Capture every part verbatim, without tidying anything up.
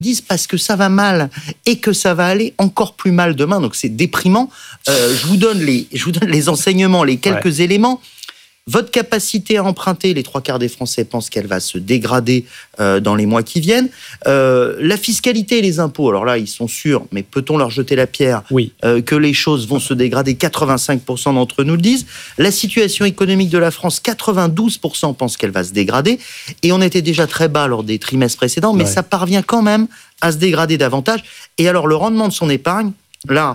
disent parce que ça va mal et que ça va aller encore plus mal demain. Donc c'est déprimant. Euh, je vous donne les, je vous donne les enseignements, les quelques ouais. éléments. Votre capacité à emprunter, les trois quarts des Français pensent qu'elle va se dégrader euh, dans les mois qui viennent. Euh, la fiscalité et les impôts, alors là, ils sont sûrs, mais peut-on leur jeter la pierre oui. euh, que les choses vont se dégrader? quatre-vingt-cinq pour cent d'entre eux nous le disent. La situation économique de la France, quatre-vingt-douze pour cent pensent qu'elle va se dégrader. Et on était déjà très bas lors des trimestres précédents, mais ouais. ça parvient quand même à se dégrader davantage. Et alors, le rendement de son épargne, là,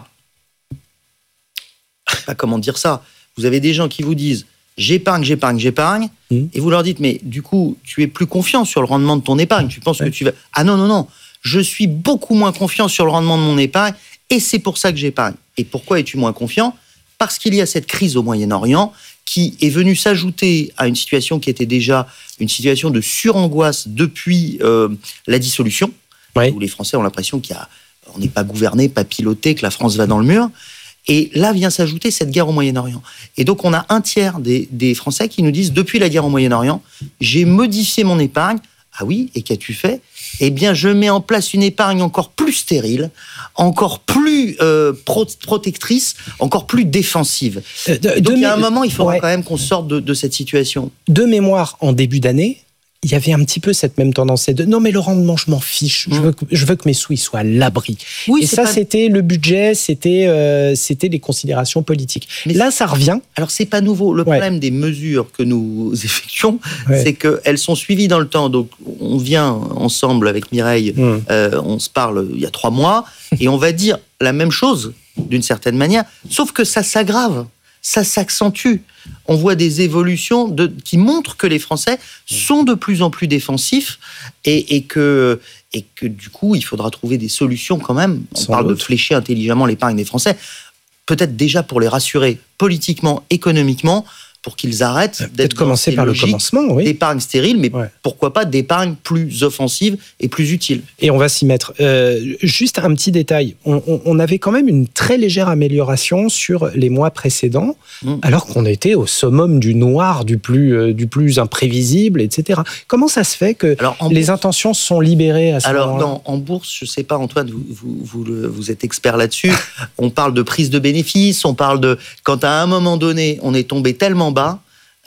je sais pas comment dire ça, vous avez des gens qui vous disent j'épargne, j'épargne, j'épargne, mmh. et vous leur dites, mais du coup, tu es plus confiant sur le rendement de ton épargne, tu penses ouais. que tu vas... Ah non, non, non, je suis beaucoup moins confiant sur le rendement de mon épargne, et c'est pour ça que j'épargne. Et pourquoi es-tu moins confiant? Parce qu'il y a cette crise au Moyen-Orient qui est venue s'ajouter à une situation qui était déjà une situation de surangoisse depuis euh, la dissolution, ouais. où les Français ont l'impression qu'on n'est pas gouverné, pas piloté, que la France va dans le mur. Et là vient s'ajouter cette guerre au Moyen-Orient. Et donc, on a un tiers des, des Français qui nous disent, depuis la guerre au Moyen-Orient, j'ai modifié mon épargne. Ah oui, et qu'as-tu fait? Eh bien, je mets en place une épargne encore plus stérile, encore plus euh, pro- protectrice, encore plus défensive. Euh, de, donc, il y a un moment, il faudra ouais. quand même qu'on sorte de, de cette situation. De mémoire, en début d'année, il y avait un petit peu cette même tendance de non mais le rendement je m'en fiche, mmh. je veux que, je veux que mes sous ils soient à l'abri. Oui, et ça pas... c'était le budget, c'était euh, c'était les considérations politiques. Mais là ça revient. Alors c'est pas nouveau. Le ouais. problème des mesures que nous effectuons, ouais. c'est qu'elles sont suivies dans le temps. Donc on vient ensemble avec Mireille, mmh. euh, on se parle il y a trois mois et on va dire la même chose d'une certaine manière, sauf que ça s'aggrave. Ça s'accentue. On voit des évolutions de, qui montrent que les Français sont de plus en plus défensifs et, et, que, et que du coup, il faudra trouver des solutions quand même. On Sans parle doute. de flécher intelligemment l'épargne des Français, peut-être déjà pour les rassurer politiquement, économiquement, pour qu'ils arrêtent peut-être d'être commencer par le commencement, oui. d'épargne stérile, mais ouais. pourquoi pas d'épargne plus offensive et plus utile. Et on va s'y mettre. Euh, juste un petit détail, on, on, on avait quand même une très légère amélioration sur les mois précédents, mmh. alors qu'on était au summum du noir, du plus, euh, du plus imprévisible, et cetera. Comment ça se fait que alors, les bourse, intentions sont libérées à ce alors, moment-là? Alors, en bourse, je ne sais pas, Antoine, vous, vous, vous, le, vous êtes expert là-dessus, on parle de prise de bénéfices, on parle de... Quand à un moment donné, on est tombé tellement bas,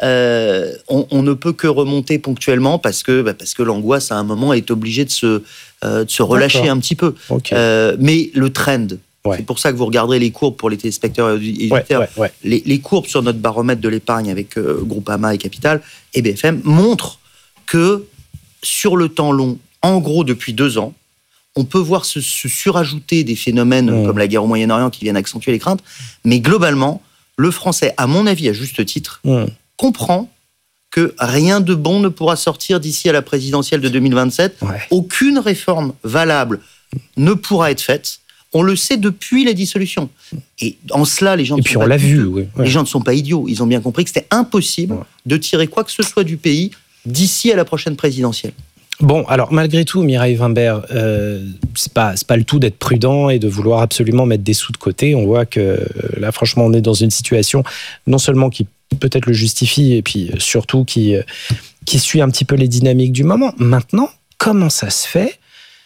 Euh, on, on ne peut que remonter ponctuellement parce que, bah parce que l'angoisse, à un moment, est obligée de se, euh, de se relâcher D'accord. un petit peu. Okay. Euh, mais le trend, ouais. c'est pour ça que vous regarderez les courbes pour les téléspectateurs et auditeurs. Ouais, ouais, ouais. Les, les courbes sur notre baromètre de l'épargne avec euh, Groupama et Capital et B F M montrent que sur le temps long, en gros depuis deux ans, on peut voir se, se surajouter des phénomènes mmh. comme la guerre au Moyen-Orient qui viennent accentuer les craintes, mais globalement, le Français, à mon avis, à juste titre, mmh. comprend que rien de bon ne pourra sortir d'ici à la présidentielle de deux mille vingt-sept. Ouais. Aucune réforme valable ne pourra être faite. On le sait depuis la dissolution. Et en cela, les gens, Et ne, puis sont on pas l'a vu, oui. ouais. les gens ne sont pas idiots. Ils ont bien compris que c'était impossible ouais. de tirer quoi que ce soit du pays d'ici à la prochaine présidentielle. Bon, alors malgré tout, Mireille Wimbert, euh, c'est pas c'est pas le tout d'être prudent et de vouloir absolument mettre des sous de côté. On voit que là, franchement, on est dans une situation non seulement qui peut-être le justifie et puis surtout qui qui suit un petit peu les dynamiques du moment. Maintenant, comment ça se fait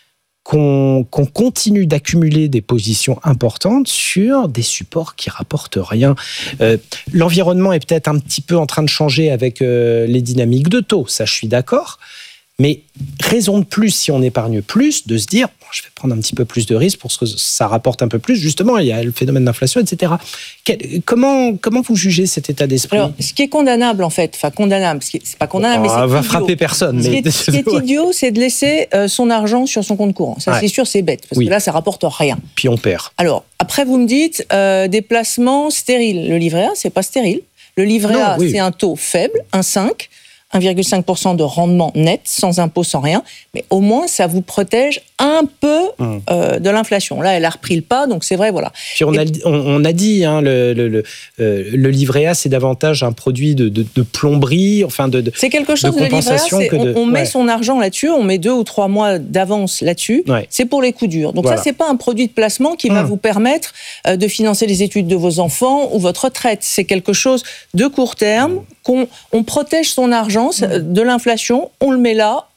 qu'on qu'on continue d'accumuler des positions importantes sur des supports qui rapportent rien? euh, L'environnement est peut-être un petit peu en train de changer avec euh, les dynamiques de taux. Ça, je suis d'accord. Mais raison de plus, si on épargne plus, de se dire bon, je vais prendre un petit peu plus de risques pour que ça rapporte un peu plus. Justement, il y a le phénomène d'inflation, et cetera. Quel, comment, comment vous jugez cet état d'esprit? Alors, ce qui est condamnable, en fait, enfin condamnable, c'est pas condamnable, bon, mais c'est va idiot. frapper personne. Ce, mais... qui est, ce qui est idiot, c'est de laisser euh, son argent sur son compte courant. Ça, ouais. c'est sûr, c'est bête, parce oui. que là, ça rapporte rien. Puis on perd. Alors, après, vous me dites, euh, des placements stériles. Le livret A, c'est pas stérile. Le livret non, A, oui. c'est un taux faible, un virgule cinq. un virgule cinq pour cent de rendement net, sans impôt, sans rien, mais au moins ça vous protège un peu mmh. euh, de l'inflation. Là, elle a repris le pas, donc c'est vrai, voilà. Puis on, Et... a, on, on a dit, hein, le, le, le, euh, le livret A, c'est davantage un produit de, de, de plomberie, enfin de, de c'est quelque chose de, de compensation. Le livret A, c'est, on, on met ouais. son argent là-dessus, on met deux ou trois mois d'avance là-dessus, ouais. c'est pour les coups durs. Donc voilà. ça, c'est pas un produit de placement qui mmh. va vous permettre euh, de financer les études de vos enfants ou votre retraite. C'est quelque chose de court terme, mmh. qu'on on protège son argent de l'inflation, on le met là,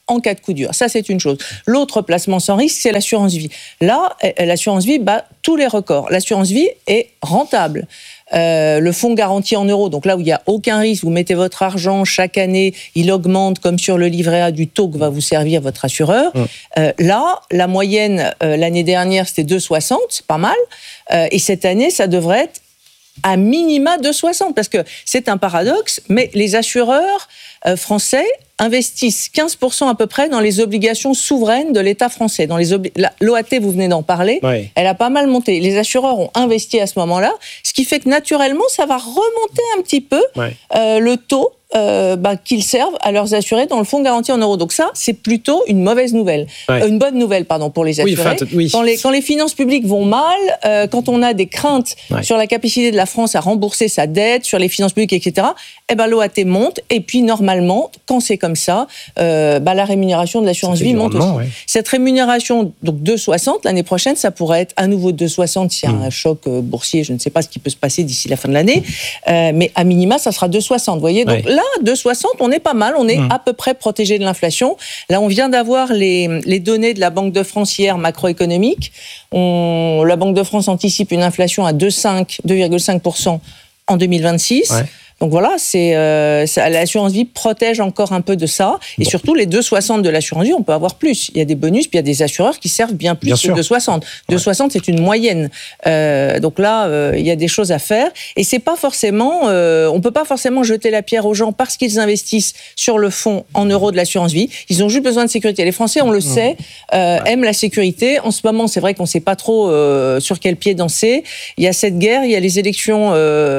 en cas de coup dur. Ça, c'est une chose. L'autre placement sans risque, c'est l'assurance vie. Là, l'assurance vie bat tous les records. L'assurance vie est rentable. Euh, le fonds garanti en euros, donc là où il n'y a aucun risque, vous mettez votre argent chaque année, il augmente comme sur le livret A du taux que va vous servir votre assureur. Mmh. Euh, là, la moyenne euh, l'année dernière, c'était deux virgule soixante, c'est pas mal. Euh, et cette année, ça devrait être à minima deux virgule soixante, parce que c'est un paradoxe, mais les assureurs euh, français investissent quinze pour cent à peu près dans les obligations souveraines de l'État français. Dans les obli- L'O A T, vous venez d'en parler, oui. Elle a pas mal monté. Les assureurs ont investi à ce moment-là, ce qui fait que naturellement, ça va remonter un petit peu oui. euh, le taux euh, bah, qu'ils servent à leurs assurés dans le fonds garanti en euros. Donc ça, c'est plutôt une mauvaise nouvelle. Oui. Euh, une bonne nouvelle, pardon, pour les assurés. Oui, enfin, oui. Quand, les, quand les finances publiques vont mal, euh, quand on a des craintes oui. sur la capacité de la France à rembourser sa dette, sur les finances publiques, et cetera, eh ben, l'O A T monte, et puis normalement, quand c'est comme ça, euh, bah, la rémunération de l'assurance vie monte aussi. Ouais. Cette rémunération, donc deux virgule soixante, l'année prochaine, ça pourrait être à nouveau deux virgule soixante s'il y a mmh. un choc euh, boursier, je ne sais pas ce qui peut se passer d'ici la fin de l'année, euh, mais à minima, ça sera deux virgule soixante, vous voyez. Donc ouais. là, deux virgule soixante, on est pas mal, on est mmh. à peu près protégé de l'inflation. Là, on vient d'avoir les, les données de la Banque de France hier, macroéconomiques. On, la Banque de France anticipe une inflation à deux virgule cinq pour cent en deux mille vingt-six. Ouais. Donc voilà, c'est, euh, ça, l'assurance vie protège encore un peu de ça. Et bon. Surtout, les deux virgule soixante de l'assurance vie, on peut avoir plus. Il y a des bonus, puis il y a des assureurs qui servent bien plus bien que deux virgule soixante. deux virgule soixante, ouais. c'est une moyenne. Euh, donc là, euh, il y a des choses à faire. Et c'est pas forcément, euh, on peut pas forcément jeter la pierre aux gens parce qu'ils investissent sur le fonds en euros de l'assurance vie. Ils ont juste besoin de sécurité. Les Français, on le mmh. sait, euh, ouais. aiment la sécurité. En ce moment, c'est vrai qu'on sait pas trop euh, sur quel pied danser. Il y a cette guerre, il y a les élections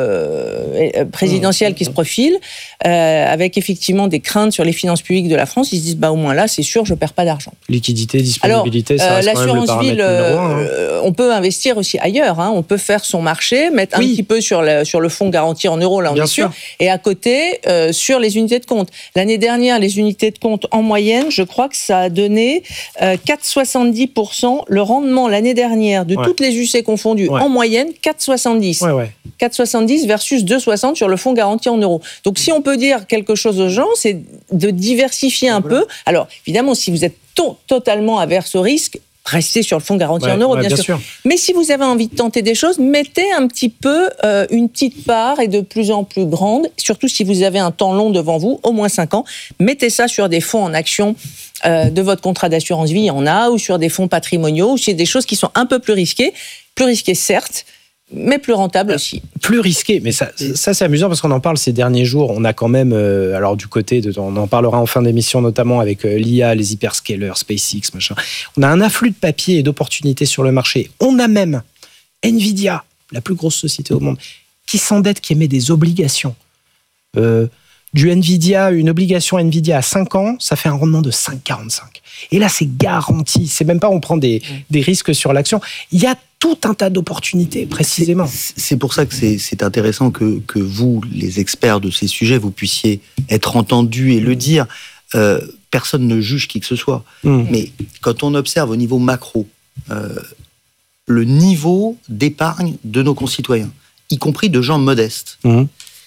euh, présidentielles qui se profile, euh, avec effectivement des craintes sur les finances publiques de la France. Ils se disent, bah, au moins là, c'est sûr, je ne perds pas d'argent. Liquidité, disponibilité, Alors, ça reste euh, quand même le paramètre numéro un. Euh, on peut investir aussi ailleurs. Hein. On peut faire son marché, mettre oui. un petit peu sur le, sur le fonds garanti en euros, là on Bien est sûr. sûr. Et à côté, euh, sur les unités de compte. L'année dernière, les unités de compte, en moyenne, je crois que ça a donné euh, quatre virgule soixante-dix pour cent. Le rendement l'année dernière, de ouais. toutes les U C confondues, ouais. en moyenne, quatre virgule soixante-dix. Ouais, ouais. quatre virgule soixante-dix versus deux virgule soixante sur le fonds garanti en euros. Donc, si on peut dire quelque chose aux gens, c'est de diversifier un voilà. peu. Alors, évidemment, si vous êtes to- totalement averse au risque, restez sur le fonds garanti ouais, en euros, ouais, bien, bien sûr. sûr. Mais si vous avez envie de tenter des choses, mettez un petit peu euh, une petite part et de plus en plus grande, surtout si vous avez un temps long devant vous, au moins cinq ans, mettez ça sur des fonds en action euh, de votre contrat d'assurance vie, il y en a, ou sur des fonds patrimoniaux, ou sur des choses qui sont un peu plus risquées. Plus risquées, certes, mais plus rentable aussi. Plus risqué, mais ça, ça c'est amusant parce qu'on en parle ces derniers jours. On a quand même, euh, alors du côté, de, on en parlera en fin d'émission, notamment avec euh, l'I A, les hyperscalers, SpaceX, machin. On a un afflux de papier et d'opportunités sur le marché. On a même Nvidia, la plus grosse société au monde, qui s'endette, qui émet des obligations. Euh, du Nvidia, une obligation Nvidia à cinq ans, ça fait un rendement de cinq virgule quarante-cinq. Et là, c'est garanti. C'est même pas on prend des, des risques sur l'action. Il y a tout un tas d'opportunités, précisément. C'est, c'est pour ça que c'est, c'est intéressant que, que vous, les experts de ces sujets, vous puissiez être entendus et le dire. Euh, personne ne juge qui que ce soit. Mmh. Mais quand on observe au niveau macro, euh, le niveau d'épargne de nos concitoyens, y compris de gens modestes, mmh.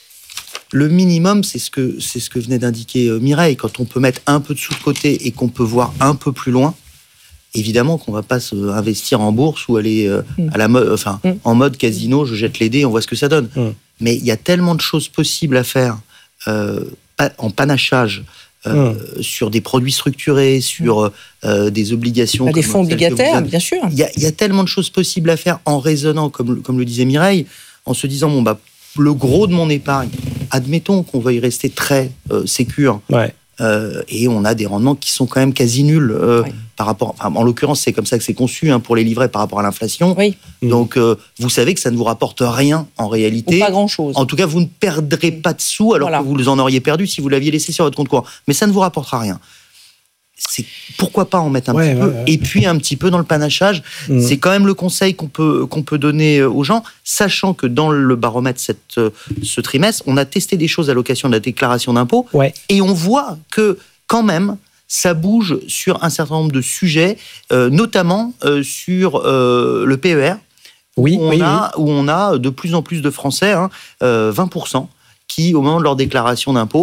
le minimum, c'est ce que, c'est ce que venait d'indiquer Mireille. Quand on peut mettre un peu de sous de côté et qu'on peut voir un peu plus loin, évidemment qu'on ne va pas investir en bourse ou aller euh, mm. à la mode, enfin, mm. en mode casino, je jette les dés, on voit ce que ça donne. Mm. Mais il y a tellement de choses possibles à faire euh, en panachage, euh, mm. sur des produits structurés, sur euh, des obligations. Bah, des fonds obligataires, bien sûr. Il y, y a tellement de choses possibles à faire en raisonnant, comme, comme le disait Mireille, en se disant, bon, bah, le gros de mon épargne, admettons qu'on veuille rester très euh, sécure, ouais. euh, et on a des rendements qui sont quand même quasi nuls euh, ouais. par rapport. Enfin, en l'occurrence, c'est comme ça que c'est conçu hein, pour les livrets par rapport à l'inflation. Oui. Donc, euh, vous savez que ça ne vous rapporte rien en réalité. Ou pas grand-chose. En tout cas, vous ne perdrez pas de sous alors voilà. que vous en auriez perdu si vous l'aviez laissé sur votre compte courant. Mais ça ne vous rapportera rien. C'est pourquoi pas en mettre un ouais, petit ouais, peu ouais. et puis un petit peu dans le panachage. Mmh. C'est quand même le conseil qu'on peut qu'on peut donner aux gens, sachant que dans le baromètre cette, ce trimestre, on a testé des choses à l'occasion de la déclaration d'impôt ouais. et on voit que quand même ça bouge sur un certain nombre de sujets, euh, notamment euh, sur euh, le P E R, oui, où, on oui, a, oui. où on a de plus en plus de Français, hein, euh, vingt pour cent, qui au moment de leur déclaration d'impôt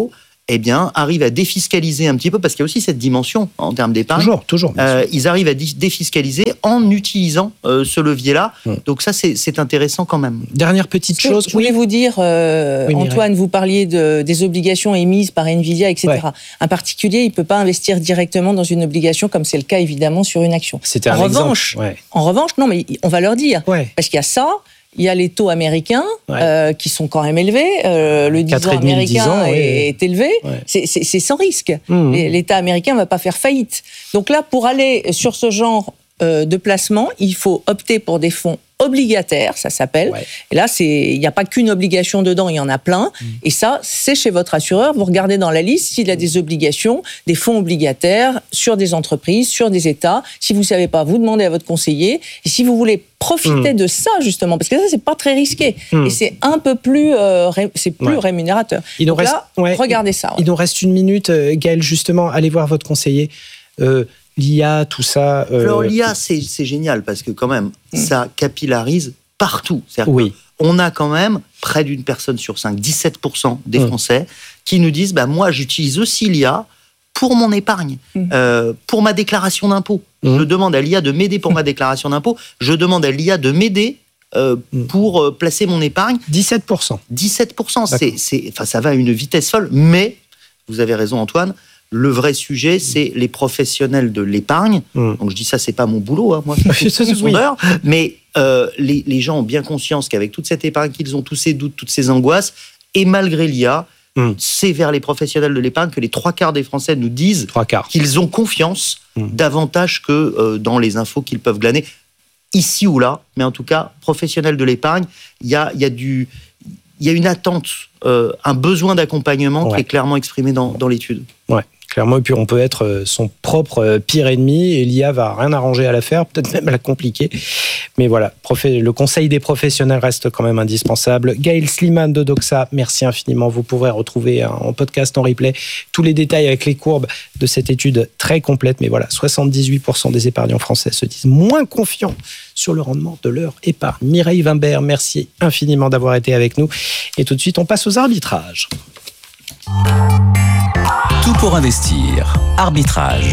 eh bien, arrivent à défiscaliser un petit peu, parce qu'il y a aussi cette dimension en termes d'épargne. Toujours, toujours. Euh, ils arrivent à défiscaliser en utilisant euh, ce levier-là. Mmh. Donc ça, c'est, c'est intéressant quand même. Dernière petite chose. Je voulais oui. vous dire, euh, oui, Antoine, vous parliez de, des obligations émises par Nvidia, et cetera. Ouais. Un particulier, il ne peut pas investir directement dans une obligation, comme c'est le cas évidemment sur une action. C'était en un revanche, exemple. Ouais. En revanche, non, mais on va leur dire. Ouais. Parce qu'il y a ça. Il y a les taux américains ouais. euh, qui sont quand même élevés. Euh, le dix ans américain est, ouais. est élevé. Ouais. C'est, c'est, c'est sans risque. Mmh. L'État américain ne va pas faire faillite. Donc là, pour aller sur ce genre euh, de placement, il faut opter pour des fonds obligataires, ça s'appelle. Ouais. Et là, il n'y a pas qu'une obligation dedans, il y en a plein. Mmh. Et ça, c'est chez votre assureur. Vous regardez dans la liste s'il a des obligations, des fonds obligataires sur des entreprises, sur des États. Si vous ne savez pas, vous demandez à votre conseiller. Et si vous voulez profiter mmh. de ça, justement, parce que ça, c'est pas très risqué. Mmh. Et c'est un peu plus, euh, ré, c'est plus ouais. rémunérateur. Il nous Donc reste, là, ouais, regardez ça. Ouais. Il nous reste une minute. Gaël, justement, allez voir votre conseiller. Euh, L'I A, tout ça... Euh... Alors l'I A, c'est, c'est génial, parce que quand même, mmh. ça capillarise partout. C'est-à-dire oui. qu'on a quand même près d'une personne sur cinq, dix-sept pour cent des mmh. Français, qui nous disent bah, « moi, j'utilise aussi l'I A pour mon épargne, mmh. euh, pour ma déclaration d'impôt. Mmh. Je demande à l'I A de m'aider pour ma déclaration d'impôt. Je demande à l'I A de m'aider euh, mmh. pour euh, placer mon épargne. » dix-sept pour cent. dix-sept pour cent, c'est, c'est, enfin, ça va à une vitesse folle, mais, vous avez raison Antoine, le vrai sujet, c'est les professionnels de l'épargne. Mmh. Donc je dis ça, c'est pas mon boulot, hein. Moi je suis sondeur, mais euh, les, les gens ont bien conscience qu'avec toute cette épargne qu'ils ont, tous ces doutes, toutes ces angoisses, et malgré l'I A, mmh. c'est vers les professionnels de l'épargne que les trois quarts des Français nous disent qu'ils ont confiance mmh. davantage que euh, dans les infos qu'ils peuvent glaner ici ou là. Mais en tout cas, professionnels de l'épargne, il y a, y a du, il y a une attente, euh, un besoin d'accompagnement ouais. qui est clairement exprimé dans, dans l'étude. Ouais. Clairement, et puis on peut être son propre pire ennemi et l'I A va rien arranger à l'affaire, peut-être même la compliquer. Mais voilà, le conseil des professionnels reste quand même indispensable. Gaël Sliman de Doxa, merci infiniment. Vous pourrez retrouver en podcast, en replay, tous les détails avec les courbes de cette étude très complète. Mais voilà, soixante-dix-huit pour cent des épargnants français se disent moins confiants sur le rendement de leur épargne. Mireille Wimbert, merci infiniment d'avoir été avec nous. Et tout de suite, on passe aux arbitrages. Tout pour investir. Arbitrage.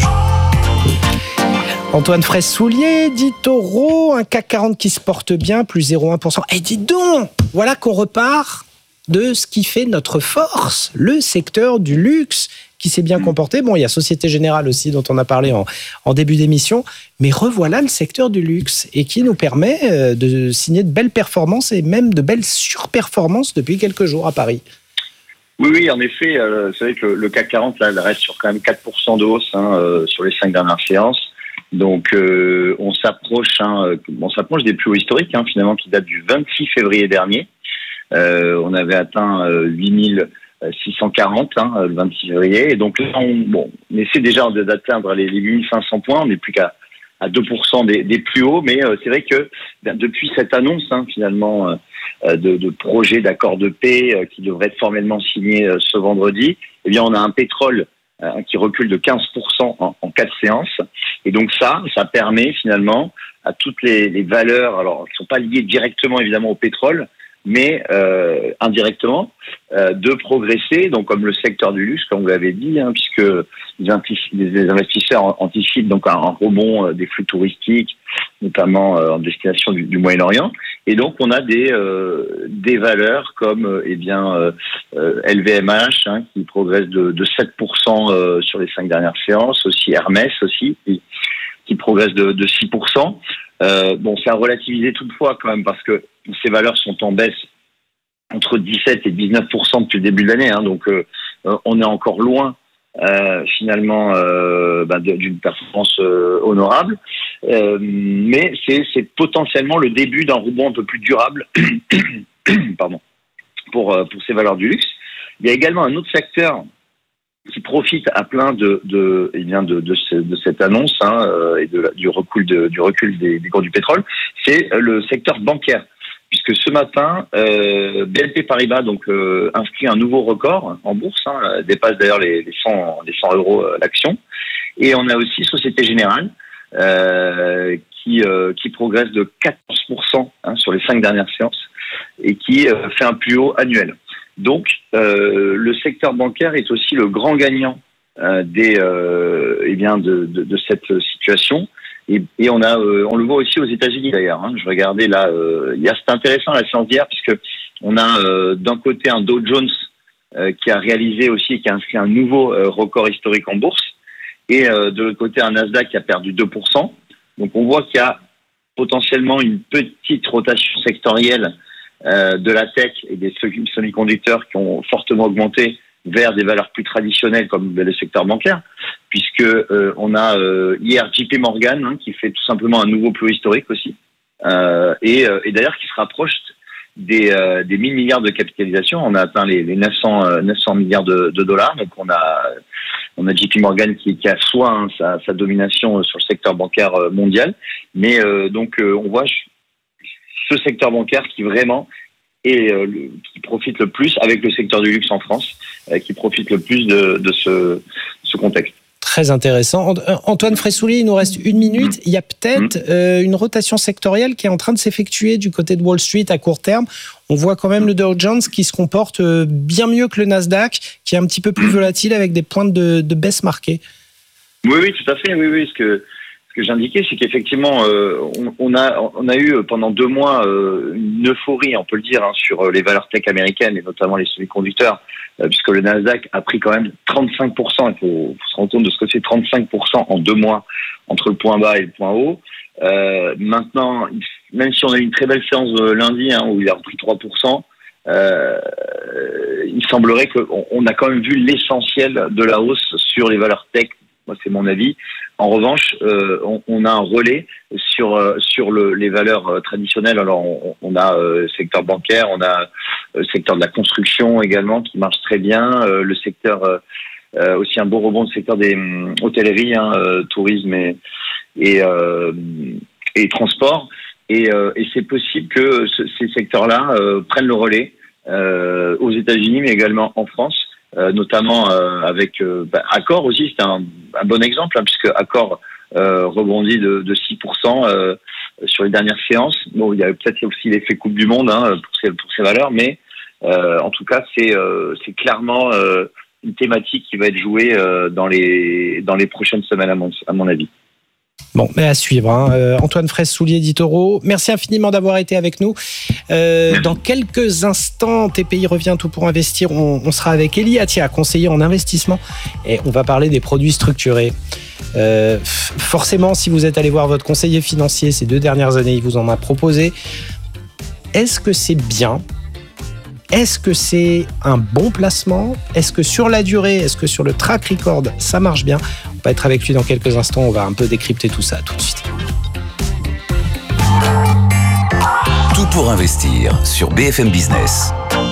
Antoine Fraisse-Soulier, dit Taureau, un C A C quarante qui se porte bien, plus zéro virgule un pour cent. Et dites donc, voilà qu'on repart de ce qui fait notre force, le secteur du luxe, qui s'est bien comporté. Bon, il y a Société Générale aussi, dont on a parlé en, en début d'émission, mais revoilà le secteur du luxe, et qui nous permet de signer de belles performances, et même de belles surperformances depuis quelques jours à Paris. Oui, oui, en effet, euh, c'est vrai que le, le C A C quarante, là, reste sur quand même quatre pour cent de hausse hein, euh, sur les cinq dernières séances. Donc, euh, on s'approche, hein, on s'approche des plus hauts historiques, hein, finalement, qui datent du vingt-six février dernier. Euh, on avait atteint euh, huit mille six cent quarante hein, le vingt-six février. Et donc là, on, bon, on essaie déjà d'atteindre les, les huit mille cinq cents points. On n'est plus qu'à à deux pour cent des, des plus hauts. Mais euh, c'est vrai que ben, depuis cette annonce, hein, finalement, euh, De, de projets d'accord de paix euh, qui devraient être formellement signés euh, ce vendredi, eh bien on a un pétrole euh, qui recule de quinze pour cent en, en quatre séances. Et donc ça, ça permet finalement à toutes les, les valeurs, alors qui ne sont pas liées directement évidemment au pétrole, mais euh, indirectement, euh, de progresser, donc comme le secteur du luxe, comme vous l'avez dit, hein, puisque les, les investisseurs anticipent donc un, un rebond euh, des flux touristiques, notamment euh, en destination du, du Moyen-Orient. Et donc, on a des euh, des valeurs comme euh, eh bien euh, euh, L V M H hein, qui progresse de, de sept pour cent euh, sur les cinq dernières séances, aussi Hermès aussi qui, qui progresse de, de six pour cent. Euh, bon, c'est à relativiser toutefois quand même parce que ces valeurs sont en baisse entre dix-sept et dix-neuf pour cent depuis le début de l'année. Hein, donc, euh, on est encore loin. Euh, finalement euh, bah, d'une performance euh, honorable, euh, mais c'est, c'est potentiellement le début d'un rebond un peu plus durable pardon, pour, euh, pour ces valeurs du luxe. Il y a également un autre secteur qui profite à plein de, de, eh bien de, de, ce, de cette annonce hein, euh, et de, du recul, de, du, recul des, des cours du pétrole, c'est le secteur bancaire. Puisque ce matin, euh, B N P Paribas donc euh, inscrit un nouveau record en bourse, hein, dépasse d'ailleurs les, les, cent, les cent euros euh, l'action. Et on a aussi Société Générale euh, qui, euh, qui progresse de quatorze pour cent hein, sur les cinq dernières séances et qui euh, fait un plus haut annuel. Donc, euh, le secteur bancaire est aussi le grand gagnant euh, des, euh, eh bien de, de, de cette situation. Et, et on a, euh, on le voit aussi aux États-Unis d'ailleurs. Hein. Je regardais là, euh, il y a, c'est intéressant la séance d'hier puisque on a euh, d'un côté un Dow Jones euh, qui a réalisé aussi, qui a inscrit un nouveau euh, record historique en bourse, et euh, de l'autre côté un Nasdaq qui a perdu deux pour cent. Donc on voit qu'il y a potentiellement une petite rotation sectorielle euh, de la tech et des semi-conducteurs qui ont fortement augmenté vers des valeurs plus traditionnelles comme le secteur bancaire, puisque euh, on a euh, hier J P Morgan hein, qui fait tout simplement un nouveau plus haut historique aussi, euh, et, euh, et d'ailleurs qui se rapproche des, euh, des mille milliards de capitalisation. On a atteint les, les neuf cents milliards de, de dollars, donc on a on a J P Morgan qui, qui assoit hein, sa, sa domination sur le secteur bancaire mondial, mais euh, donc euh, on voit ce secteur bancaire qui vraiment et euh, le, qui profite le plus avec le secteur du luxe en France, euh, qui profite le plus de, de ce, ce contexte. Très intéressant. Antoine Fressoulier, il nous reste une minute. Il y a peut-être euh, une rotation sectorielle qui est en train de s'effectuer du côté de Wall Street à court terme. On voit quand même le Dow Jones qui se comporte bien mieux que le Nasdaq, qui est un petit peu plus volatile avec des pointes de, de baisse marquées. Oui, oui, tout à fait. Oui, oui. Ce que, ce que j'indiquais, c'est qu'effectivement, euh, on, on, a, on a eu pendant deux mois euh, une euphorie, on peut le dire, hein, sur les valeurs tech américaines et notamment les semi-conducteurs, euh, puisque le Nasdaq a pris quand même trente-cinq pour cent. Il faut, faut se rendre compte de ce que c'est trente-cinq pour cent en deux mois entre le point bas et le point haut. Euh, maintenant, même si on a eu une très belle séance lundi hein, où il a repris trois pour cent, euh, il semblerait qu'on on a quand même vu l'essentiel de la hausse sur les valeurs tech. Moi, c'est mon avis. En revanche, euh, on, on a un relais sur euh, sur le, les valeurs euh, traditionnelles. Alors, on, on a euh, le secteur bancaire, on a le secteur de la construction également qui marche très bien, euh, le secteur euh, euh, aussi un beau rebond, le secteur des euh, hôtelleries, hein, euh, tourisme et et, euh, et transport. Et, euh, et c'est possible que ce, ces secteurs-là euh, prennent le relais euh, aux États-Unis, mais également en France. Euh, notamment euh, avec euh, bah, Accor aussi, c'est un, un bon exemple, hein, puisque Accor euh, rebondit de, de six pour cent euh, sur les dernières séances. Bon, il y a peut-être aussi l'effet Coupe du Monde hein, pour, ces, pour ces valeurs, mais euh, en tout cas, c'est, euh, c'est clairement euh, une thématique qui va être jouée euh, dans, les, dans les prochaines semaines, à mon, à mon avis. Bon, mais à suivre. Hein. Euh, Antoine Fressoulier d'eToro, merci infiniment d'avoir été avec nous. Euh, dans quelques instants, T P I revient tout pour investir. On, on sera avec Elie Attia, conseiller en investissement, et on va parler des produits structurés. Euh, forcément, si vous êtes allé voir votre conseiller financier ces deux dernières années, il vous en a proposé. Est-ce que c'est bien ? Est-ce que c'est un bon placement ? Est-ce que sur la durée, est-ce que sur le track record, ça marche bien ? On va être avec lui dans quelques instants, on va un peu décrypter tout ça tout de suite. Tout pour investir sur B F M Business.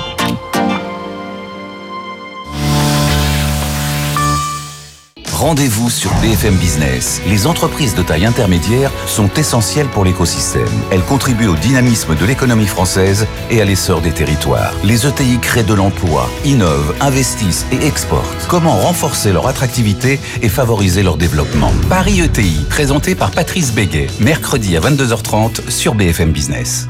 Rendez-vous sur B F M Business. Les entreprises de taille intermédiaire sont essentielles pour l'écosystème. Elles contribuent au dynamisme de l'économie française et à l'essor des territoires. Les E T I créent de l'emploi, innovent, investissent et exportent. Comment renforcer leur attractivité et favoriser leur développement ? Paris E T I, présenté par Patrice Béguet, mercredi à vingt-deux heures trente sur B F M Business.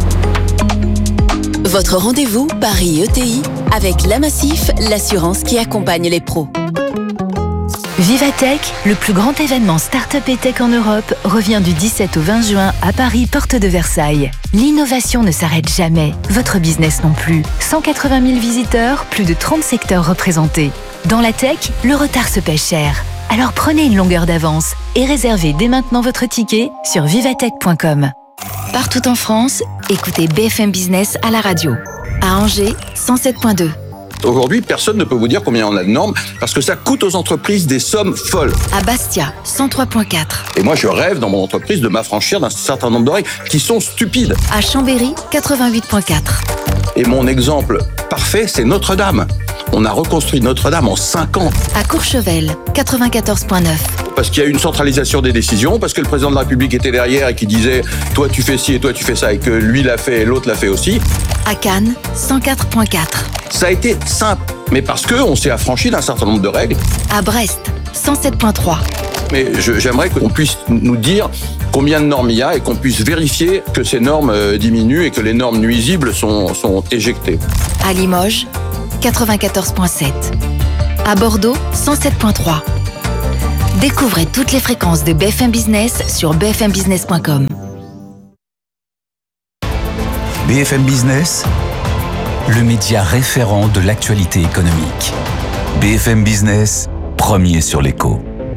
Votre rendez-vous Paris E T I avec l'Amassif, l'assurance qui accompagne les pros. Vivatech, le plus grand événement start-up et tech en Europe, revient du dix-sept au vingt juin à Paris, porte de Versailles. L'innovation ne s'arrête jamais, votre business non plus. cent quatre-vingt mille visiteurs, plus de trente secteurs représentés. Dans la tech, le retard se paie cher. Alors prenez une longueur d'avance et réservez dès maintenant votre ticket sur vivatech point com. Partout en France, écoutez B F M Business à la radio. À Angers, cent sept virgule deux. Aujourd'hui, personne ne peut vous dire combien on a de normes parce que ça coûte aux entreprises des sommes folles. À Bastia, cent trois virgule quatre. Et moi, je rêve dans mon entreprise de m'affranchir d'un certain nombre de règles qui sont stupides. À Chambéry, quatre-vingt-huit virgule quatre. Et mon exemple parfait, c'est Notre-Dame. On a reconstruit Notre-Dame en cinq ans. À Courchevel, quatre-vingt-quatorze virgule neuf. Parce qu'il y a eu une centralisation des décisions, parce que le président de la République était derrière et qui disait « toi tu fais ci et toi tu fais ça » et que lui l'a fait et l'autre l'a fait aussi. À Cannes, cent quatre virgule quatre. Ça a été simple, mais parce qu'on s'est affranchi d'un certain nombre de règles. À Brest, cent sept virgule trois. Mais je, j'aimerais qu'on puisse nous dire combien de normes il y a et qu'on puisse vérifier que ces normes diminuent et que les normes nuisibles sont, sont éjectées. À Limoges, quatre-vingt-quatorze virgule sept. À Bordeaux, cent sept virgule trois. Découvrez toutes les fréquences de B F M Business sur b f m business point com. B F M Business, le média référent de l'actualité économique. B F M Business, premier sur l'écho.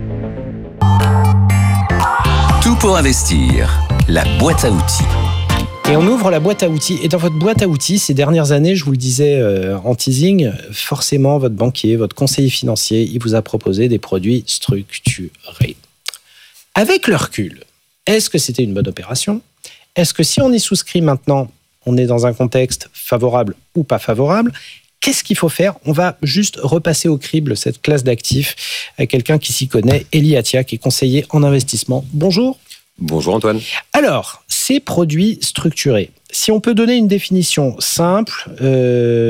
Tout pour investir, la boîte à outils. Et on ouvre la boîte à outils. Et dans votre boîte à outils, ces dernières années, je vous le disais euh, en teasing, forcément, votre banquier, votre conseiller financier, il vous a proposé des produits structurés. Avec le recul, est-ce que c'était une bonne opération ? Est-ce que si on y souscrit maintenant, on est dans un contexte favorable ou pas favorable ? Qu'est-ce qu'il faut faire ? On va juste repasser au crible cette classe d'actifs avec quelqu'un qui s'y connaît, Elie Attia, qui est conseiller en investissement. Bonjour. Bonjour Antoine. Alors, ces produits structurés, si on peut donner une définition simple euh,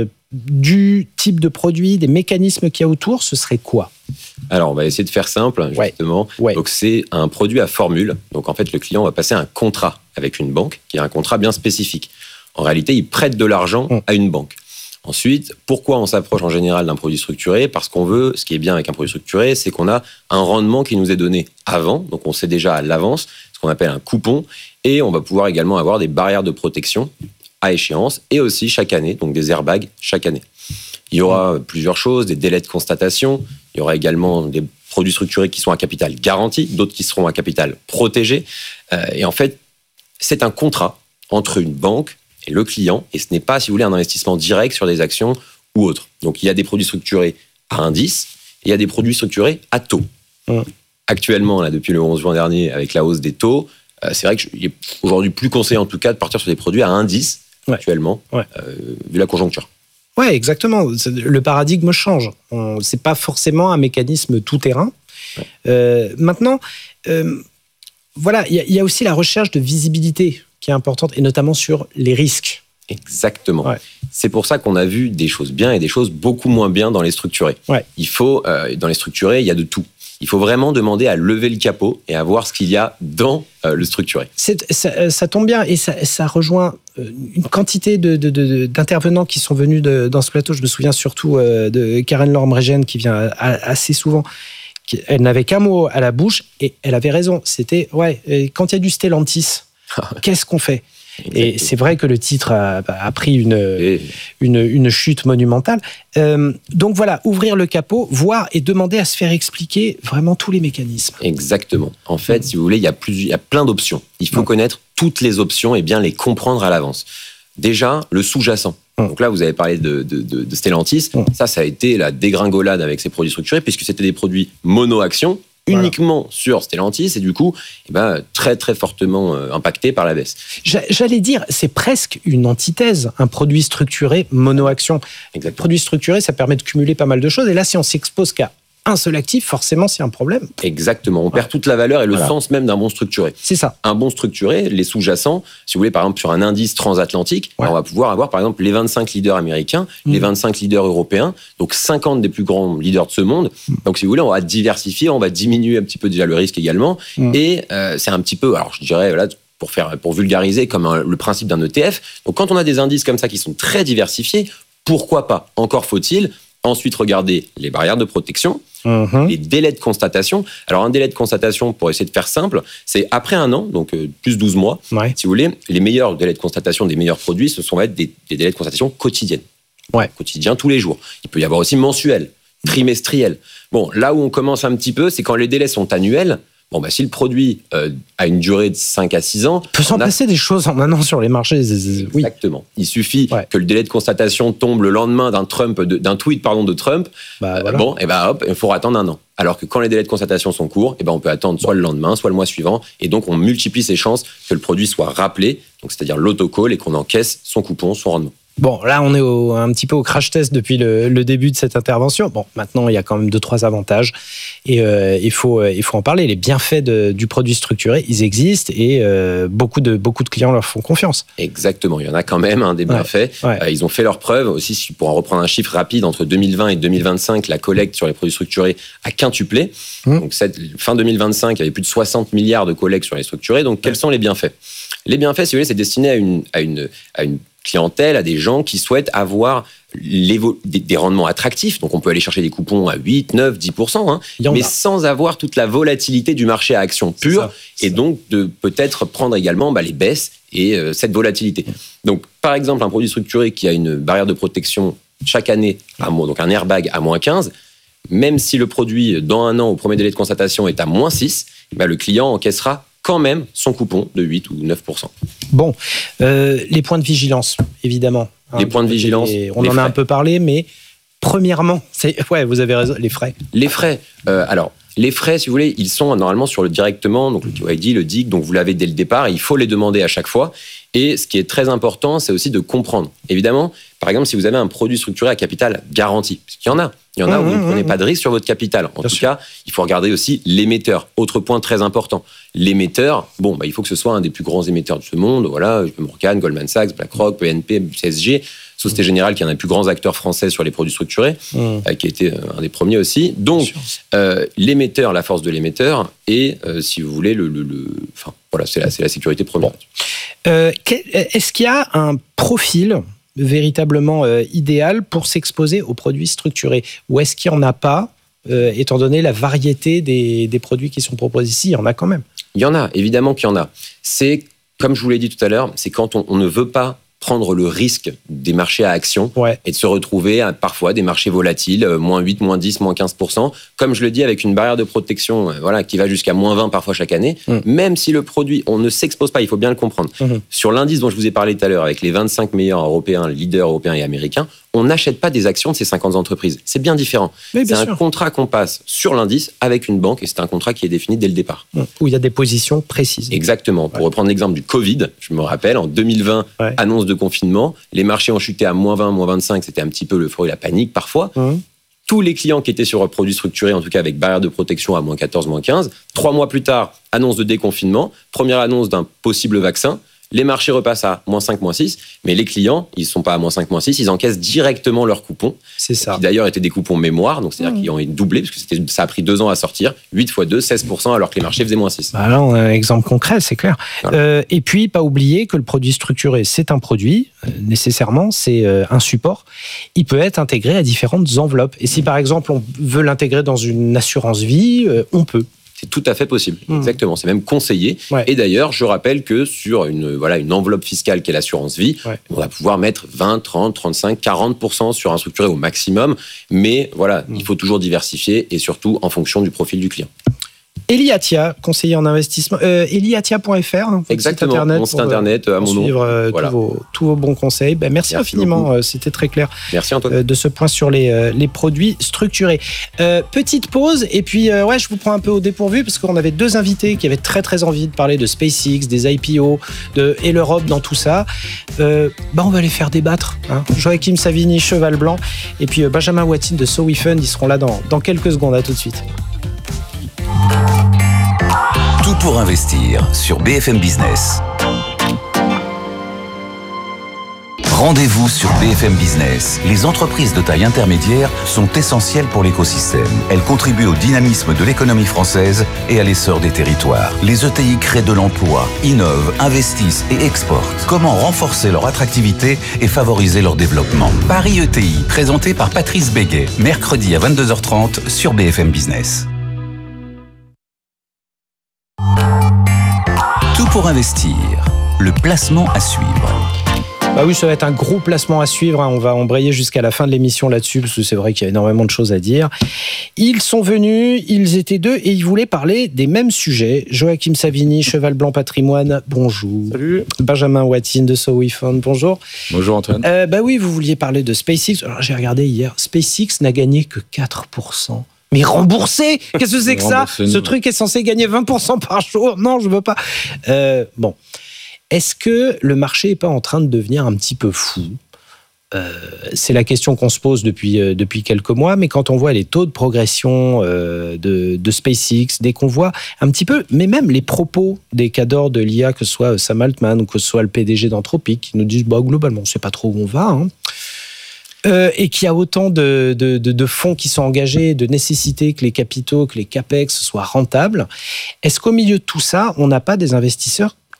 du type de produit, des mécanismes qu'il y a autour, ce serait quoi ? Alors, on va essayer de faire simple, justement. Ouais. Ouais. Donc, c'est un produit à formule. Donc, en fait, le client va passer un contrat avec une banque, qui est un contrat bien spécifique. En réalité, il prête de l'argent mmh. à une banque. Ensuite, pourquoi on s'approche en général d'un produit structuré ? Parce qu'on veut, ce qui est bien avec un produit structuré, c'est qu'on a un rendement qui nous est donné avant, donc on sait déjà à l'avance, ce qu'on appelle un coupon, et on va pouvoir également avoir des barrières de protection à échéance, et aussi chaque année, donc des airbags chaque année. Il y aura plusieurs choses, des délais de constatation, il y aura également des produits structurés qui sont à capital garanti, d'autres qui seront à capital protégé, euh, et en fait, c'est un contrat entre une banque et le client, et ce n'est pas, si vous voulez, un investissement direct sur des actions ou autres. Donc, il y a des produits structurés à indice, et il y a des produits structurés à taux. Mmh. Actuellement, là, depuis le onze juin dernier, avec la hausse des taux, euh, c'est vrai qu'il est aujourd'hui plus conseillé, en tout cas, de partir sur des produits à indice, ouais. actuellement, ouais. euh, vu la conjoncture. Oui, exactement. Le paradigme change. Ce n'est pas forcément un mécanisme tout-terrain. Ouais. Euh, maintenant, euh, voilà, il y, y a aussi la recherche de visibilité qui est importante, et notamment sur les risques. Exactement. Ouais. C'est pour ça qu'on a vu des choses bien et des choses beaucoup moins bien dans les structurés. Ouais. Il faut, euh, dans les structurés, il y a de tout. Il faut vraiment demander à lever le capot et à voir ce qu'il y a dans euh, le structuré. C'est, ça, ça tombe bien, et ça, ça rejoint une quantité de, de, de, d'intervenants qui sont venus de, dans ce plateau. Je me souviens surtout euh, de Karen Lorme-Régène, qui vient assez souvent. Elle n'avait qu'un mot à la bouche, et elle avait raison. C'était, ouais, quand il y a du Stellantis, qu'est-ce qu'on fait ? Exactement. Et c'est vrai que le titre a, a pris une, et... une, une chute monumentale. Euh, donc voilà, ouvrir le capot, voir et demander à se faire expliquer vraiment tous les mécanismes. Exactement. En fait, mmh. si vous voulez, il y a, plus, il y a plein d'options. Il faut mmh. connaître toutes les options et bien les comprendre à l'avance. Déjà, le sous-jacent. Mmh. Donc là, vous avez parlé de, de, de, de Stellantis. Mmh. Ça, ça a été la dégringolade avec ces produits structurés, puisque c'était des produits mono-actions, uniquement voilà. sur Stellantis, et du coup, eh ben, très très fortement euh, impacté par la baisse. J'allais dire, c'est presque une antithèse, un produit structuré mono-action. Exactement. Produit structuré, ça permet de cumuler pas mal de choses, et là, si on s'expose qu'à un seul actif, forcément, c'est un problème. Exactement, on perd ouais. toute la valeur et le voilà. sens même d'un bon structuré. C'est ça. Un bon structuré, les sous-jacents, si vous voulez, par exemple, sur un indice transatlantique, ouais. on va pouvoir avoir, par exemple, les vingt-cinq leaders américains, mmh. les vingt-cinq leaders européens, donc cinquante des plus grands leaders de ce monde. Mmh. Donc, si vous voulez, on va diversifier, on va diminuer un petit peu déjà le risque également. Mmh. Et euh, c'est un petit peu, alors je dirais, voilà, pour, faire, pour vulgariser, comme un, le principe d'un E T F. Donc, quand on a des indices comme ça qui sont très diversifiés, pourquoi pas ? Encore faut-il ensuite regarder les barrières de protection, mmh. les délais de constatation. Alors, un délai de constatation, pour essayer de faire simple, c'est après un an, donc euh, plus douze mois, ouais. si vous voulez, les meilleurs délais de constatation des meilleurs produits, ce sont être des, des délais de constatation quotidiennes. Ouais. Quotidiens, tous les jours. Il peut y avoir aussi mensuels, trimestriels. Bon, là où on commence un petit peu, c'est quand les délais sont annuels. Bon, bah, si le produit euh, a une durée de cinq à six ans... Il peut s'en a... passer des choses en un an sur les marchés. Oui. Exactement. Il suffit ouais. que le délai de constatation tombe le lendemain d'un, Trump, de, d'un tweet pardon, de Trump. Bah, voilà. euh, bon, et bah, hop, il faut attendre un an. Alors que quand les délais de constatation sont courts, et ben on peut attendre soit le lendemain, soit le mois suivant. Et donc, on multiplie ses chances que le produit soit rappelé, donc c'est-à-dire l'autocall, et qu'on encaisse son coupon, son rendement. Bon, là, on est au, un petit peu au crash test depuis le, le début de cette intervention. Bon, maintenant, il y a quand même deux, trois avantages et euh, il faut, il faut en parler. Les bienfaits de, du produit structuré, ils existent et euh, beaucoup de, beaucoup de clients leur font confiance. Exactement, il y en a quand même hein, des bienfaits. Ouais, ouais. Euh, ils ont fait leurs preuves. Aussi, pour en reprendre un chiffre rapide, entre deux mille vingt et deux mille vingt-cinq, la collecte sur les produits structurés a quintuplé. Mmh. Donc, cette, fin deux mille vingt-cinq, il y avait plus de soixante milliards de collectes sur les structurés. Donc, quels ouais. sont les bienfaits ? Les bienfaits, si vous voulez, c'est destiné à une, à une, à une clientèle, à des gens qui souhaitent avoir des, des rendements attractifs. Donc, on peut aller chercher des coupons à huit, neuf, dix pour cent, hein, mais a. sans avoir toute la volatilité du marché à actions pure, ça, et ça. donc de peut-être prendre également bah, les baisses et euh, cette volatilité. Donc, par exemple, un produit structuré qui a une barrière de protection chaque année, à, donc un airbag à moins quinze, même si le produit, dans un an, au premier délai de constatation, est à moins six, bah, le client encaissera quand même son coupon de huit ou neuf pour cent. Bon, euh, les points de vigilance, évidemment. Les hein, points de vigilance. Les, on les en frais. a un peu parlé, mais premièrement, c'est, ouais, vous avez raison, les frais. Les frais. Euh, alors, les frais, si vous voulez, ils sont normalement sur le directement, donc le K Y D, le D I C, donc vous l'avez dès le départ, et il faut les demander à chaque fois. Et ce qui est très important, c'est aussi de comprendre. Évidemment, par exemple, si vous avez un produit structuré à capital garanti, parce qu'il y en a, il y en a mmh, où vous ne prenez mmh, pas de risque sur votre capital. En tout sûr. cas, il faut regarder aussi l'émetteur. Autre point très important, l'émetteur, bon, bah, il faut que ce soit un des plus grands émetteurs de ce monde. Voilà, Morgan, Goldman Sachs, BlackRock, P N P, C S G, Société Générale, qui est un des plus grands acteurs français sur les produits structurés, mmh. euh, qui a été un des premiers aussi. Donc, euh, l'émetteur, la force de l'émetteur, et euh, si vous voulez, le, le, le... enfin, voilà, c'est la, c'est la sécurité première. Bon. Euh, est-ce qu'il y a un profil véritablement euh, idéal pour s'exposer aux produits structurés, ou est-ce qu'il n'y en a pas, euh, étant donné la variété des, des produits qui sont proposés ici? Il y en a quand même. Il y en a, évidemment qu'il y en a. C'est, comme je vous l'ai dit tout à l'heure, c'est quand on, on ne veut pas prendre le risque des marchés à actions ouais. et de se retrouver à parfois des marchés volatiles, moins huit, moins dix, moins quinze pour cent. Comme je le dis, avec une barrière de protection voilà, qui va jusqu'à moins vingt parfois chaque année, mmh. même si le produit, on ne s'expose pas, il faut bien le comprendre. Mmh. Sur l'indice dont je vous ai parlé tout à l'heure, avec les vingt-cinq meilleurs européens, leaders européens et américains, on n'achète pas des actions de ces cinquante entreprises. C'est bien différent. Oui, bien c'est sûr. un contrat qu'on passe sur l'indice avec une banque et c'est un contrat qui est défini dès le départ. Où il y a des positions précises. Exactement. Pour ouais. reprendre l'exemple du Covid, je me rappelle, en deux mille vingt, ouais. annonce de confinement, les marchés ont chuté à moins vingt, moins vingt-cinq, c'était un petit peu l'euphorie, la panique parfois. Mmh. Tous les clients qui étaient sur un produit structuré, en tout cas avec barrière de protection à moins quatorze, moins quinze, trois mois plus tard, annonce de déconfinement, première annonce d'un possible vaccin, les marchés repassent à moins cinq, moins six, mais les clients, ils ne sont pas à moins cinq, moins six, ils encaissent directement leurs coupons. C'est ça. Qui d'ailleurs étaient des coupons mémoire, donc c'est-à-dire mmh. qu'ils ont doublé, parce que c'était, ça a pris deux ans à sortir, huit fois deux, seize pour cent, alors que les marchés faisaient moins six. Bah là, on a un exemple concret, c'est clair. Voilà. Euh, et puis, pas oublier que le produit structuré, c'est un produit, euh, nécessairement, c'est euh, un support. Il peut être intégré à différentes enveloppes. Et si, par exemple, on veut l'intégrer dans une assurance vie, euh, on peut. C'est tout à fait possible, mmh. exactement. C'est même conseillé. Ouais. Et d'ailleurs, je rappelle que sur une, voilà, une enveloppe fiscale qui est l'assurance vie, ouais. on va pouvoir mettre vingt, trente, trente-cinq, quarante pour cent sur un structuré au maximum. Mais voilà, mmh. il faut toujours diversifier et surtout en fonction du profil du client. Eliatia, conseiller en investissement. Euh, Eliatia point F R, hein, exactement, site internet mon site internet, à mon nom. Suivre euh, voilà. tous, vos, tous vos bons conseils. Ben, merci, merci infiniment, euh, c'était très clair. Merci Antoine. Euh, de ce point sur les, euh, les produits structurés. Euh, petite pause, et puis euh, ouais, je vous prends un peu au dépourvu, parce qu'on avait deux invités qui avaient très très envie de parler de SpaceX, des I P O, de, et l'Europe dans tout ça. Euh, ben, on va les faire débattre. Hein. Joachim Savini, Cheval Blanc, et puis euh, Benjamin Watine de SoWeFund, ils seront là dans, dans quelques secondes. À tout de suite. Tout pour investir sur B F M Business. Rendez-vous sur B F M Business. Les entreprises de taille intermédiaire sont essentielles pour l'écosystème. Elles contribuent au dynamisme de l'économie française et à l'essor des territoires. Les E T I créent de l'emploi, innovent, investissent et exportent. Comment renforcer leur attractivité et favoriser leur développement? Paris E T I, présenté par Patrice Béguet, mercredi à vingt-deux heures trente sur B F M Business. Tout pour investir, le placement à suivre. Bah oui, ça va être un gros placement à suivre. On va embrayer jusqu'à la fin de l'émission là-dessus, parce que c'est vrai qu'il y a énormément de choses à dire. Ils sont venus, ils étaient deux, et ils voulaient parler des mêmes sujets. Joachim Savini, Cheval Blanc Patrimoine, bonjour. Salut. Benjamin Watine de SoWeFund, bonjour. Bonjour Antoine. Euh, bah oui, vous vouliez parler de SpaceX. Alors j'ai regardé hier, SpaceX n'a gagné que quatre pour cent. Mais remboursé, qu'est-ce que c'est que ça? Ce truc est censé gagner vingt pour cent par jour. Non, je veux pas. Euh, bon, est-ce que le marché est pas en train de devenir un petit peu fou? euh, C'est la question qu'on se pose depuis euh, depuis quelques mois. Mais quand on voit les taux de progression euh, de, de SpaceX, dès qu'on voit un petit peu, mais même les propos des cadors de l'I A, que ce soit Sam Altman ou que ce soit le P D G d'Anthropic, qui nous disent bah globalement, on sait pas trop où on va. Hein. Euh, et qu'il y a autant de, de, de, de fonds qui sont engagés, de nécessité que les capitaux, que les capex soient rentables. Est-ce qu'au milieu de tout ça, on n'a pas des investisseurs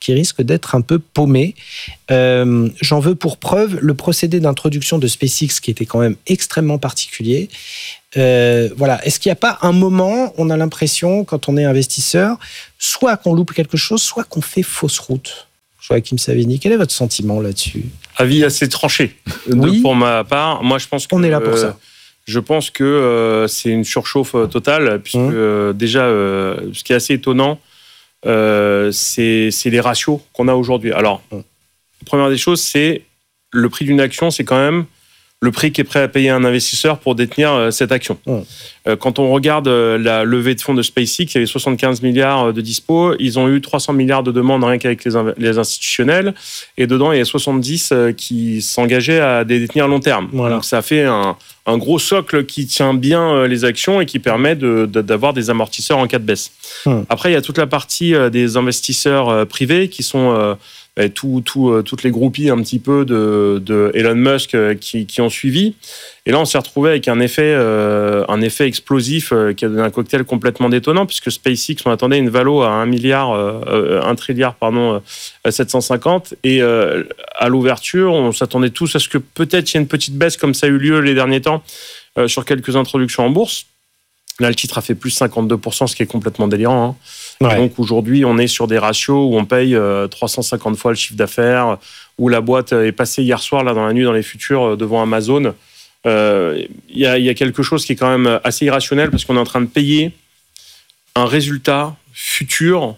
qui risque d'être un peu paumé. Euh, j'en veux pour preuve le procédé d'introduction de SpaceX qui était quand même extrêmement particulier. Euh, voilà. Est-ce qu'il n'y a pas un moment, on a l'impression, quand on est investisseur, soit qu'on loupe quelque chose, soit qu'on fait fausse route? Joachim Savigny, quel est votre sentiment là-dessus? Avis assez tranché. Oui. De, pour ma part, moi je pense que... On est là pour ça. Euh, je pense que euh, c'est une surchauffe totale, puisque mmh. euh, déjà, euh, ce qui est assez étonnant, euh, c'est, c'est les ratios qu'on a aujourd'hui. Alors, mmh. première des choses, c'est le prix d'une action, c'est quand même le prix qu'est prêt à payer un investisseur pour détenir euh, cette action. Mmh. Euh, quand on regarde euh, la levée de fonds de SpaceX, il y avait soixante-quinze milliards de dispo, ils ont eu trois cents milliards de demandes rien qu'avec les, inv- les institutionnels, et dedans, il y a soixante-dix euh, qui s'engageaient à des détenir long terme. Voilà. Donc ça fait un, un gros socle qui tient bien euh, les actions et qui permet de, de, d'avoir des amortisseurs en cas de baisse. Mmh. Après, il y a toute la partie euh, des investisseurs euh, privés qui sont... Euh, Tout, tout, euh, toutes les groupies un petit peu de, de Elon Musk euh, qui, qui ont suivi. Et là, on s'est retrouvé avec un effet, euh, un effet explosif euh, qui a donné un cocktail complètement détonnant, puisque SpaceX, on attendait une valo à un milliard, euh, un trilliard, pardon, euh, sept cent cinquante. Et euh, à l'ouverture, on s'attendait tous à ce que peut-être il y ait une petite baisse, comme ça a eu lieu les derniers temps, euh, sur quelques introductions en bourse. Là, le titre a fait plus cinquante-deux pour cent, ce qui est complètement délirant, hein. Ouais. Donc aujourd'hui, on est sur des ratios où on paye euh, trois cent cinquante fois le chiffre d'affaires, où la boîte est passée hier soir, là, dans la nuit, dans les futurs, euh, devant Amazon. Il euh, y, y a quelque chose qui est quand même assez irrationnel parce qu'on est en train de payer un résultat futur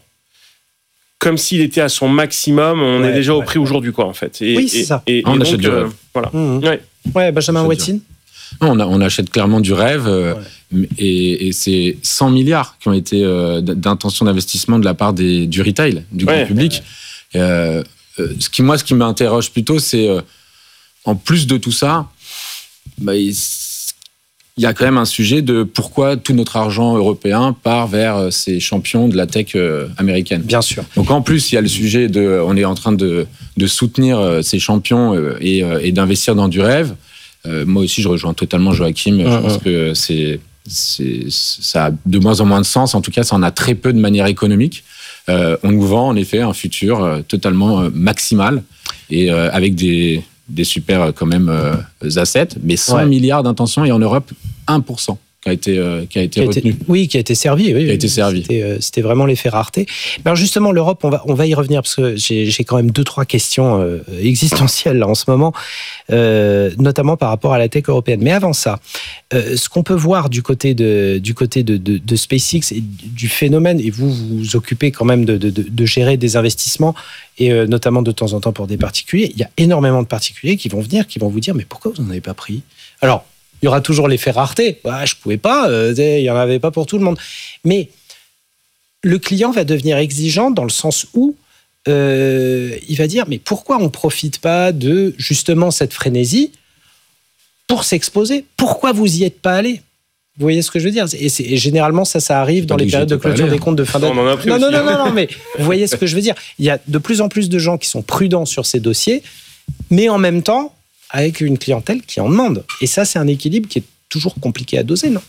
comme s'il était à son maximum. On ouais, est déjà ouais, au prix ouais. aujourd'hui, quoi, en fait. Et, oui, c'est et, ça. Et, et, on et achète donc, du euh, rêve. Voilà. Mmh. Ouais. ouais, Benjamin Watson. On, on achète clairement du rêve euh, ouais. et, et c'est cent milliards qui ont été euh, d'intention d'investissement de la part des, du retail, du ouais. grand public. Ouais. Euh, euh, ce qui, moi, ce qui m'interroge plutôt, c'est euh, en plus de tout ça, bah, il y a quand même un sujet de pourquoi tout notre argent européen part vers ces champions de la tech euh, américaine. Bien sûr. Donc en plus, il y a le sujet de, on est en train de, de soutenir ces champions euh, et, euh, et d'investir dans du rêve. Euh, moi aussi, je rejoins totalement Joachim. Je mmh, pense mmh. que c'est, c'est, ça a de moins en moins de sens. En tout cas, ça en a très peu de manière économique. Euh, on nous vend en effet un futur euh, totalement euh, maximal et euh, avec des, des super euh, quand même euh, assets, mais cent ouais. milliards d'intentions et en Europe, un pour cent. Qui a été, euh, qui a été qui a retenu. Été, oui, qui a été servi. Oui, qui a été servi. C'était, euh, c'était vraiment l'effet rareté. Alors justement, l'Europe, on va, on va y revenir parce que j'ai, j'ai quand même deux, trois questions euh, existentielles là, en ce moment, euh, notamment par rapport à la tech européenne. Mais avant ça, euh, ce qu'on peut voir du côté de, du côté de, de, de SpaceX et du phénomène, et vous vous occupez quand même de, de, de gérer des investissements, et euh, notamment de temps en temps pour des particuliers, il y a énormément de particuliers qui vont venir, qui vont vous dire, mais pourquoi vous n'en avez pas pris ? Alors, il y aura toujours l'effet rareté. Bah, je ne pouvais pas, euh, il n'y en avait pas pour tout le monde. Mais le client va devenir exigeant dans le sens où euh, il va dire, mais pourquoi on ne profite pas de justement cette frénésie pour s'exposer ? Pourquoi vous n'y êtes pas allé ? Vous voyez ce que je veux dire ? Et, c'est, et généralement, ça, ça arrive dans les périodes de clôture des comptes de fin d'année. On en a pris non, non, aussi. non, non, non, mais vous voyez ce que je veux dire ? Il y a de plus en plus de gens qui sont prudents sur ces dossiers, mais en même temps, avec une clientèle qui en demande. Et ça, c'est un équilibre qui est toujours compliqué à doser, non ?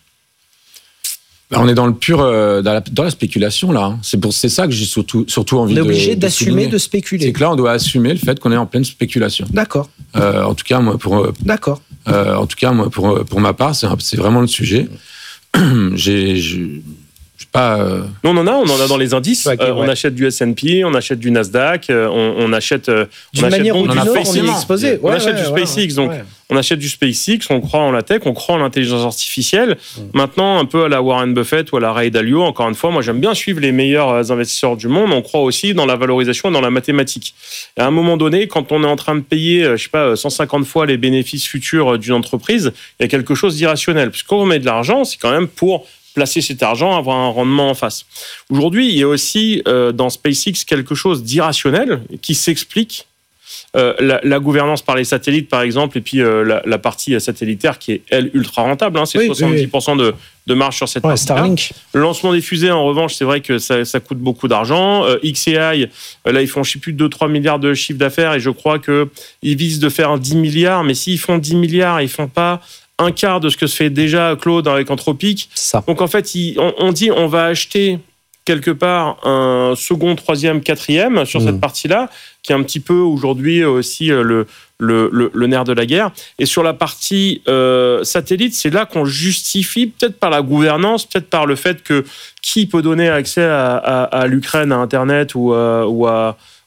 On est dans le pur, euh, dans, la, dans la spéculation, là. C'est, pour, c'est ça que j'ai surtout, surtout envie de... On est obligé de, d'assumer, souligner. de spéculer. C'est que là, on doit assumer le fait qu'on est en pleine spéculation. D'accord. Euh, en tout cas, moi, pour... D'accord. Euh, en tout cas, moi, pour, pour ma part, c'est, c'est vraiment le sujet. j'ai... j'ai Pas euh... Nous, on en a, on en a dans les indices. Okay, euh, ouais. On achète du S and P, on achète du Nasdaq, euh, on, on achète. Euh, D'une on manière achète ou d'une autre, on est exposé. On ouais, achète ouais, du ouais, SpaceX, ouais, donc ouais. on achète du SpaceX, on croit en la tech, on croit en l'intelligence artificielle. Mm. Maintenant, un peu à la Warren Buffett ou à la Ray Dalio, encore une fois, moi j'aime bien suivre les meilleurs investisseurs du monde. On croit aussi dans la valorisation et dans la mathématique. Et à un moment donné, quand on est en train de payer, je sais pas, cent cinquante fois les bénéfices futurs d'une entreprise, il y a quelque chose d'irrationnel. Puisque quand on met de l'argent, c'est quand même pour placer cet argent, avoir un rendement en face. Aujourd'hui, il y a aussi euh, dans SpaceX quelque chose d'irrationnel qui s'explique. Euh, la, la gouvernance par les satellites, par exemple, et puis euh, la, la partie satellitaire qui est, elle, ultra rentable. Hein, c'est oui, soixante-dix pour cent oui, oui. de, de marge sur cette ouais, partie. Starlink. Le lancement des fusées, en revanche, c'est vrai que ça, ça coûte beaucoup d'argent. Euh, X A I, euh, là, ils font, je ne sais plus, deux à trois milliards de chiffre d'affaires, et je crois qu'ils visent de faire dix milliards, mais s'ils font dix milliards, ils ne font pas un quart de ce que se fait déjà Claude avec Anthropic. Ça. Donc en fait, il, on, on dit on va acheter quelque part un second, troisième, quatrième sur mmh. cette partie-là, qui est un petit peu aujourd'hui aussi le, le, le, le nerf de la guerre. Et sur la partie euh, satellite, c'est là qu'on justifie, peut-être par la gouvernance, peut-être par le fait que qui peut donner accès à, à, à l'Ukraine, à Internet ou à, ou à